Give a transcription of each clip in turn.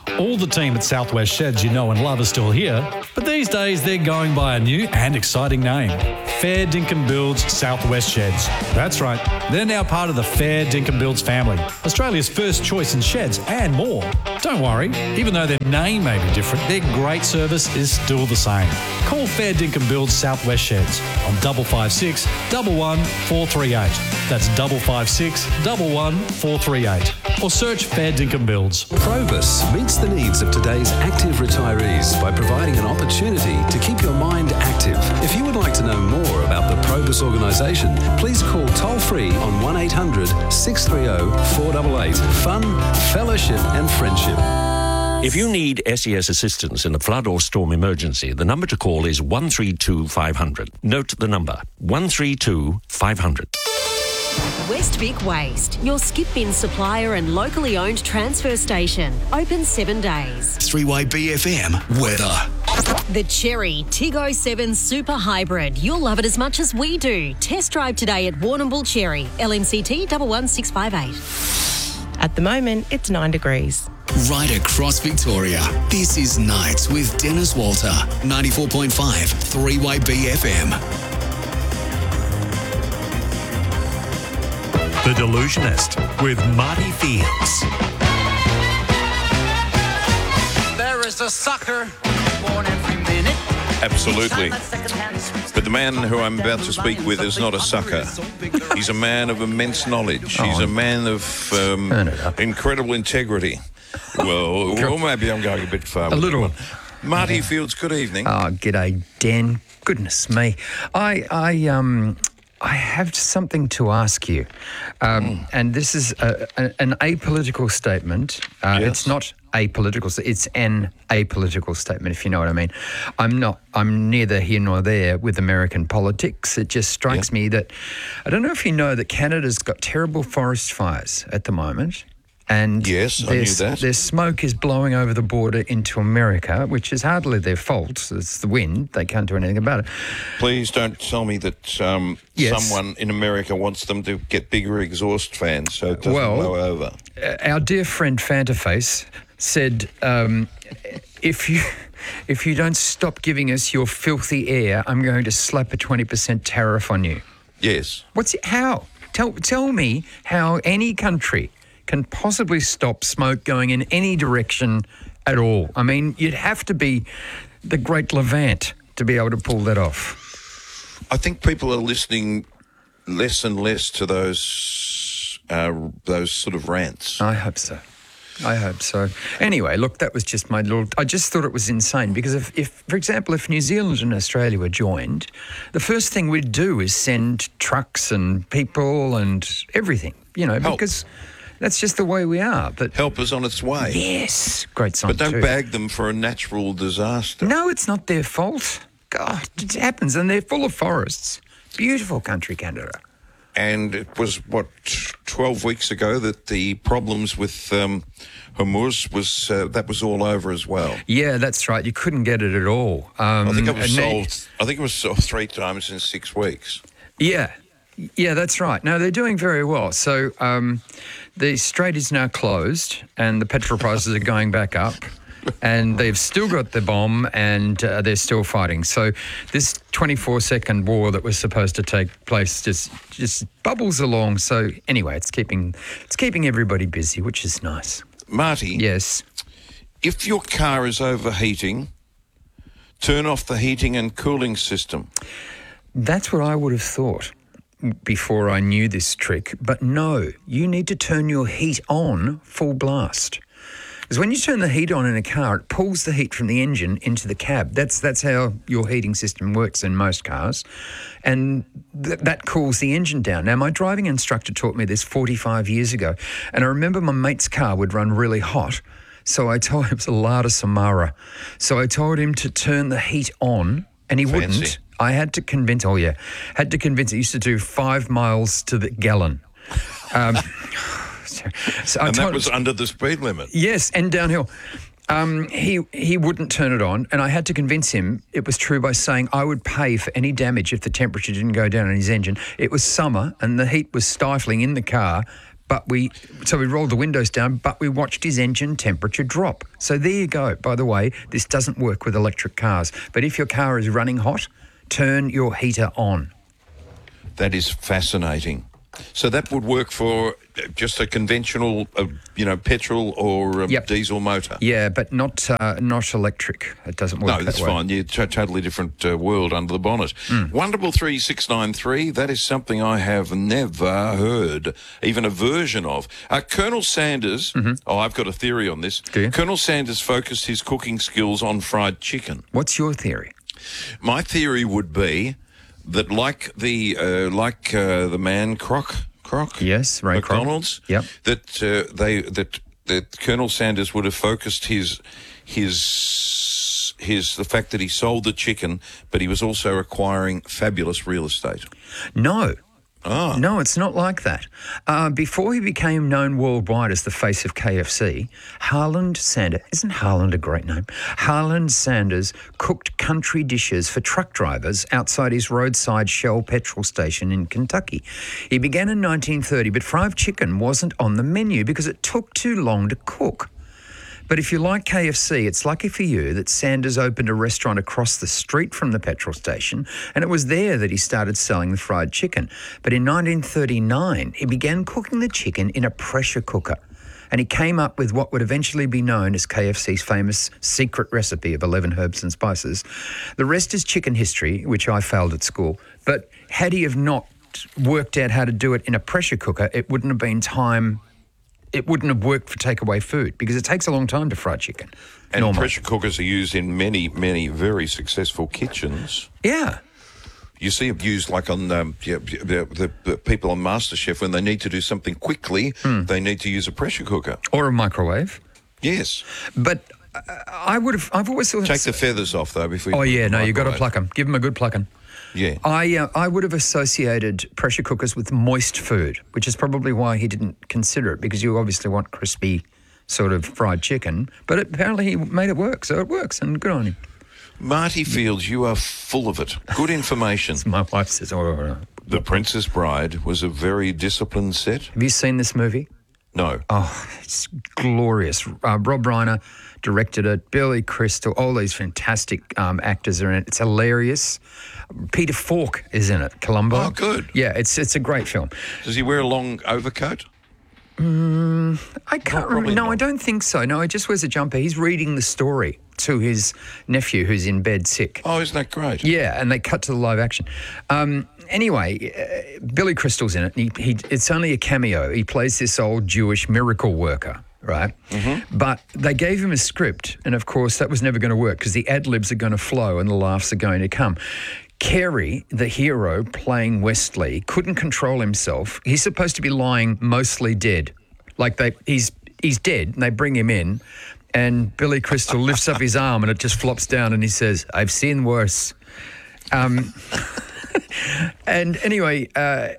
All the team at Southwest Sheds you know and love are still here, but these days they're going by a new and exciting name. Fair Dinkum Builds Southwest Sheds. That's right, they're now part of the Fair Dinkum Builds family, Australia's first choice in sheds and more. Don't worry, even though their name may be different, their great service is still the same. Call Fair Dinkum Builds Southwest Sheds on 556 11 438. That's 556 11 438. Or search Fair Dinkum Builds. Probus meets the needs of today's active retirees by providing an opportunity to keep your mind active. If you would like to know more about the Probus organisation, please call toll-free on 1800 630 488. Fun, fellowship and friendship. If you need SES assistance in a flood or storm emergency, the number to call is 132 500. Note the number, 132 500. West Vic Waste, your skip bin supplier and locally owned transfer station. Open 7 days. 3-Way BFM weather. The Cherry Tig 07 Super Hybrid. You'll love it as much as we do. Test drive today at Warrnambool Cherry. LMCT 11658. At the moment, it's 9 degrees. Right across Victoria, this is Nights with Dennis Walter. 94.5 3-Way BFM. The Delusionist with Marty Fields. There is a sucker born every minute. Absolutely. But the man who I'm about to speak with is not a sucker. He's a man of immense knowledge. He's a man of incredible integrity. Well, maybe I'm going a bit far. A little. Marty Fields, good evening. Oh, g'day, Dan. Goodness me. I have something to ask you, and this is an apolitical statement. Yes. It's not apolitical; it's an apolitical statement, if you know what I mean. I'm neither here nor there with American politics. It just strikes me that I don't know if you know that Canada's got terrible forest fires at the moment. And yes, I knew that. Their smoke is blowing over the border into America, which is hardly their fault. It's the wind. They can't do anything about it. Please don't tell me that someone in America wants them to get bigger exhaust fans so it doesn't blow over. Our dear friend Fantaface said, if you don't stop giving us your filthy air, I'm going to slap a 20% tariff on you. Yes. How? Tell me how any country can possibly stop smoke going in any direction at all. I mean, you'd have to be the great Levant to be able to pull that off. I think people are listening less and less to those sort of rants. I hope so. Anyway, look, that was just my little... I just thought it was insane because if, for example, if New Zealand and Australia were joined, the first thing we'd do is send trucks and people and everything, because... That's just the way we are. But help is on its way. Yes. Great song, but don't bag them for a natural disaster. No, it's not their fault. God, it happens, and they're full of forests. Beautiful country, Canada. And it was, 12 weeks ago that the problems with Hormuz was all over as well. Yeah, that's right. You couldn't get it at all. I think it was solved. I think it was solved 3 times in 6 weeks. Yeah. Yeah, that's right. No, they're doing very well. So the strait is now closed and the petrol prices are going back up and they've still got the bomb and they're still fighting. So this 24-second war that was supposed to take place just bubbles along. So anyway, it's keeping everybody busy, which is nice. Marty? Yes? If your car is overheating, turn off the heating and cooling system. That's what I would have thought before I knew this trick. But no, you need to turn your heat on full blast. Because when you turn the heat on in a car, it pulls the heat from the engine into the cab. That's how your heating system works in most cars. And that cools the engine down. Now, my driving instructor taught me this 45 years ago. And I remember my mate's car would run really hot. So I told him, it was a Lada Samara. So I told him to turn the heat on, and he wouldn't. I had to convince, it used to do 5 miles to the gallon. So that was under the speed limit? Yes, and downhill. He wouldn't turn it on, and I had to convince him it was true by saying I would pay for any damage if the temperature didn't go down in his engine. It was summer, and the heat was stifling in the car. we rolled the windows down, but we watched his engine temperature drop. So there you go. By the way, this doesn't work with electric cars. But if your car is running hot, turn your heater on. That is fascinating. So that would work for just a conventional, petrol or diesel motor. Yeah, but not electric. It doesn't work. No, that's fine. You're totally different world under the bonnet. 133 that is something I have never heard, even a version of. Colonel Sanders. I've got a theory on this. Do you? Colonel Sanders focused his cooking skills on fried chicken. What's your theory? My theory would be that, like the man Kroc. Yes, Ray Kroc. McDonald's. Yep. That Colonel Sanders would have focused the fact that he sold the chicken, but he was also acquiring fabulous real estate. No. Oh. No, it's not like that. Before he became known worldwide as the face of KFC, Harland Sanders, isn't Harland a great name? Harland Sanders cooked country dishes for truck drivers outside his roadside Shell petrol station in Kentucky. He began in 1930, but fried chicken wasn't on the menu because it took too long to cook. But if you like KFC, it's lucky for you that Sanders opened a restaurant across the street from the petrol station, and it was there that he started selling the fried chicken. But in 1939, he began cooking the chicken in a pressure cooker, and he came up with what would eventually be known as KFC's famous secret recipe of 11 herbs and spices. The rest is chicken history, which I failed at school. But had he have not worked out how to do it in a pressure cooker, it wouldn't have been time... It wouldn't have worked for takeaway food because it takes a long time to fry chicken. And normally. Pressure cookers are used in many, many very successful kitchens. Yeah. You see it used like on the people on MasterChef when they need to do something quickly, they need to use a pressure cooker. Or a microwave. Yes. But I've always thought... Take the feathers off, though, before you... Oh, yeah, no, you've got to pluck them. Give them a good plucking. Yeah. I would have associated pressure cookers with moist food, which is probably why he didn't consider it, because you obviously want crispy sort of fried chicken. But apparently he made it work, so it works, and good on him. Marty Fields, you are full of it. Good information. My wife says, The Princess Bride was a very disciplined set. Have you seen this movie? No. Oh, it's glorious. Rob Reiner directed it. Billy Crystal, all these fantastic actors are in it. It's hilarious. Peter Falk is in it. Columbo. Oh, good. Yeah, it's a great film. Does he wear a long overcoat? I can't remember. No, I don't think so. No, he just wears a jumper. He's reading the story to his nephew who's in bed sick. Oh, isn't that great? Yeah, and they cut to the live action. Anyway, Billy Crystal's in it. It's only a cameo. He plays this old Jewish miracle worker, right? Mm-hmm. But they gave him a script, and of course that was never going to work because the ad-libs are going to flow and the laughs are going to come. Carey, the hero playing Wesley, couldn't control himself. He's supposed to be lying mostly dead. Like he's dead, and they bring him in, and Billy Crystal lifts up his arm and it just flops down and he says, "I've seen worse." And anyway,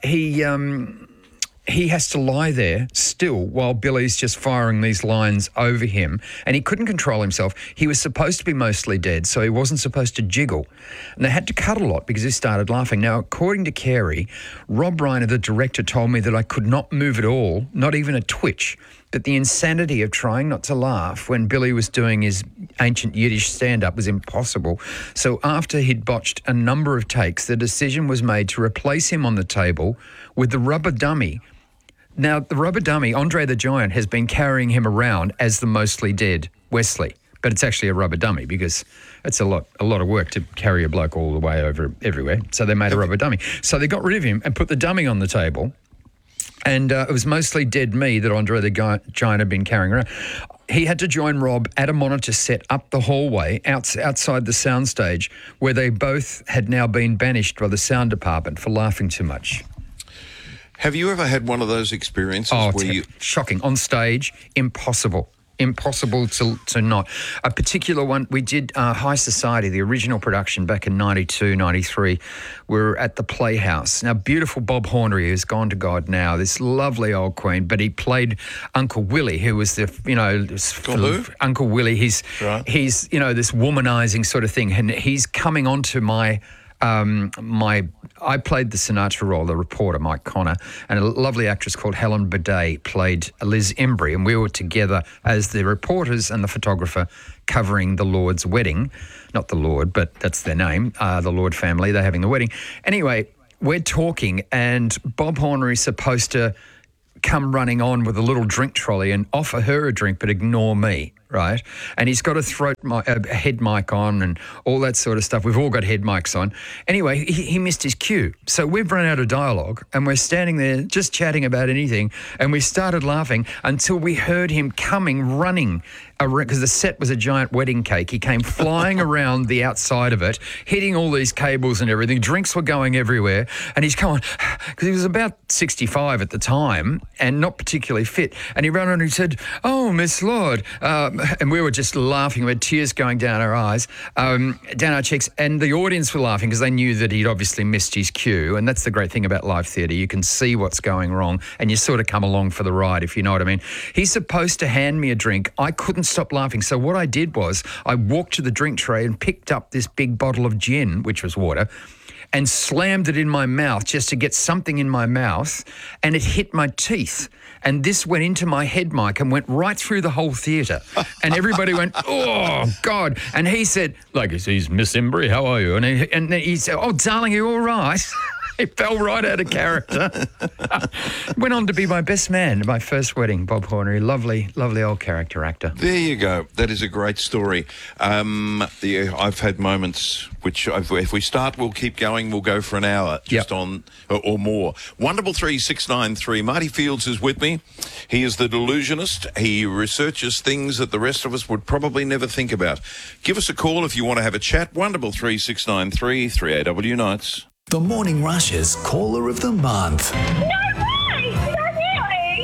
he has to lie there still while Billy's just firing these lines over him, and he couldn't control himself. He was supposed to be mostly dead, so he wasn't supposed to jiggle. And they had to cut a lot because he started laughing. Now, according to Carey, Rob Reiner, the director, told me that I could not move at all, not even a twitch. But the insanity of trying not to laugh when Billy was doing his ancient Yiddish stand-up was impossible. So after he'd botched a number of takes, the decision was made to replace him on the table with the rubber dummy. Now, the rubber dummy, Andre the Giant, has been carrying him around as the mostly dead Wesley. But it's actually a rubber dummy because it's a lot of work to carry a bloke all the way over everywhere. So they made a rubber dummy. So they got rid of him and put the dummy on the table. And it was mostly dead me that Andre the Giant had been carrying around. He had to join Rob at a monitor set up the hallway outside the soundstage where they both had now been banished by the sound department for laughing too much. Have you ever had one of those experiences where shocking. On stage, impossible to not. A particular one, we did High Society, the original production back in 92, 93. We were at the Playhouse. Now, beautiful Bob Hornery, who's gone to God now, this lovely old queen, but he played Uncle Willie, who was Uncle Willie. He's this womanizing sort of thing, and he's coming onto my I played the Sinatra role, the reporter, Mike Connor, and a lovely actress called Helen Bidet played Liz Embry, and we were together as the reporters and the photographer covering the Lord's wedding. Not the Lord, but that's their name, the Lord family. They're having the wedding. Anyway, we're talking, and Bob Horner is supposed to come running on with a little drink trolley and offer her a drink but ignore me, right? And he's got a head mic on and all that sort of stuff. We've all got head mics on. Anyway, he missed his cue. So we've run out of dialogue and we're standing there just chatting about anything, and we started laughing until we heard him coming running because the set was a giant wedding cake. He came flying around the outside of it, hitting all these cables and everything. Drinks were going everywhere. And he's going, because he was about 65 at the time and not particularly fit. And he ran around and he said, "Oh, Miss Lord." And we were just laughing. We had tears going down our eyes, down our cheeks. And the audience were laughing because they knew that he'd obviously missed his cue. And that's the great thing about live theatre. You can see what's going wrong and you sort of come along for the ride, if you know what I mean. He's supposed to hand me a drink. I couldn't stop laughing. So what I did was I walked to the drink tray and picked up this big bottle of gin, which was water, and slammed it in my mouth just to get something in my mouth, and it hit my teeth. And this went into my head mic and went right through the whole theatre. And everybody went, "Oh, God." And he said, he's Miss Embry, how are you? And he said, "Oh, darling, are you all right?" He fell right out of character. Went on to be my best man at my first wedding, Bob Horner. Lovely, lovely old character actor. There you go. That is a great story. I've had moments which, if we start, we'll keep going. We'll go for an hour on or more. Wonderful 3693. Marty Fields is with me. He is the delusionist. He researches things that the rest of us would probably never think about. Give us a call if you want to have a chat. Wonderful 3693 3AW Nights. The Morning Rush's Caller of the Month. No way! That's really?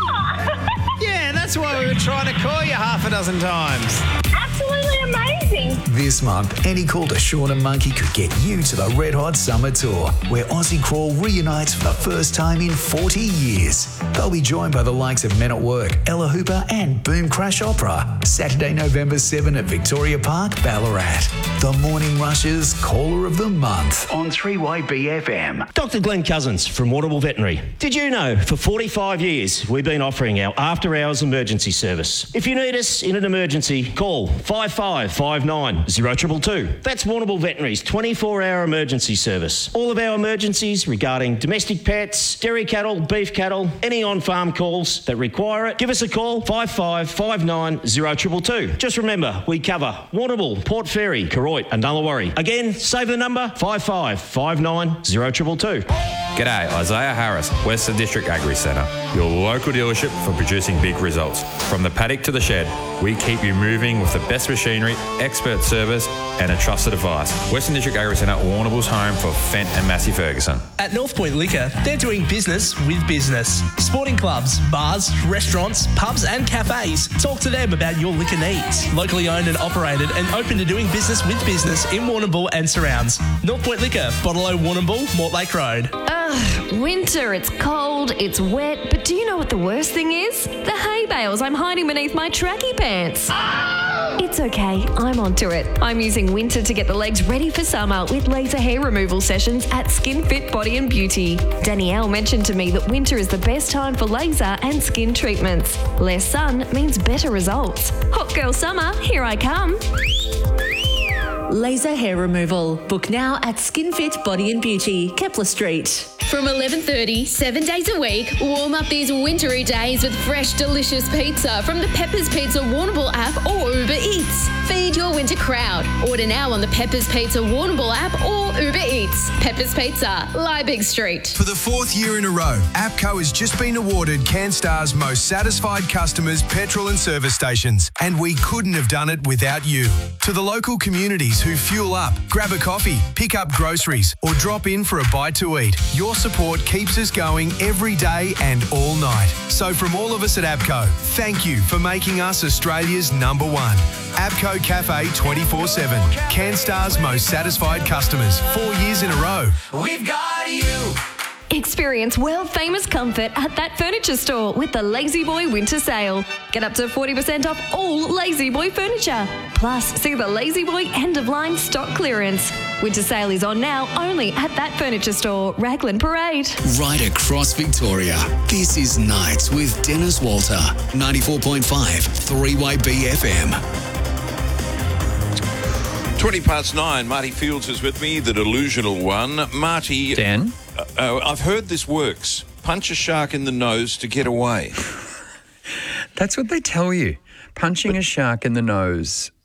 Oh! Yeah, that's why we were trying to call you half a dozen times. Absolutely amazing. This month, any call to Sean and Monkey could get you to the Red Hot Summer Tour, where Aussie Crawl reunites for the first time in 40 years. They'll be joined by the likes of Men at Work, Ella Hooper and Boom Crash Opera. Saturday, November 7 at Victoria Park, Ballarat. The Morning Rush's Caller of the Month on 3YBFM. Dr. Glenn Cousins from Warrnambool Veterinary. Did you know for 45 years we've been offering our after-hours emergency service? If you need us in an emergency, call 5559 0222. That's Warrnambool Veterinary's 24-hour emergency service. All of our emergencies regarding domestic pets, dairy cattle, beef cattle, any on-farm calls that require it, give us a call 5559 0222. Just remember, we cover Warrnambool, Port Fairy, Koroit and Nullawarre. Again, save the number 5559 0222. G'day, Isaiah Harris, Western District Agri Centre, your local dealership for producing big results. From the paddock to the shed, we keep you moving with the best machinery, expert service and a trusted advice. Western District Agri Centre, Warrnambool's home for Fent and Massey Ferguson. At North Point Liquor, they're doing business with business. Sporting clubs, bars, restaurants, pubs and cafes. Talk to them about your liquor needs. Locally owned and operated and open to doing business with business in Warrnambool and surrounds. North Point Liquor, Bottle O Warrnambool, Mortlake Road. Winter, it's cold, it's wet, but do you know what the worst thing is? The hay bales I'm hiding beneath my tracky pants. It's okay, I'm onto it. I'm using Winter to get the legs ready for summer with laser hair removal sessions at Skin Fit Body and Beauty. Danielle mentioned to me that winter is the best time for laser and skin treatments. Less sun means better results. Hot girl summer, here I come. Laser hair removal. Book now at SkinFit Body and Beauty, Kepler Street. From 11:30, 7 days a week, warm up these wintry days with fresh, delicious pizza from the Peppers Pizza Warrnambool app or Uber Eats. Feed your winter crowd. Order now on the Peppers Pizza Warrnambool app or Uber Eats. Peppers Pizza, Liebig Street. For the fourth year in a row, APCO has just been awarded CanStar's most satisfied customers petrol and service stations, and we couldn't have done it without you. To the local communities who fuel up, grab a coffee, pick up groceries, or drop in for a bite to eat, your support keeps us going every day and all night. So from all of us at APCO, thank you for making us Australia's number one. APCO Cafe 24/7. CanStar's most satisfied customers, 4 years in a row. We've got you. Experience world-famous comfort at That Furniture Store with the Lazy Boy Winter Sale. Get up to 40% off all Lazy Boy furniture. Plus, see the Lazy Boy end-of-line stock clearance. Winter Sale is on now only at That Furniture Store, Raglan Parade. Right across Victoria, this is Nights with Dennis Walter, 94.5 3way BFM. 9:20, Marty Fields is with me, the delusional one. Marty. Dan? I've heard this works. Punch a shark in the nose to get away. That's what they tell you. Punching a shark in the nose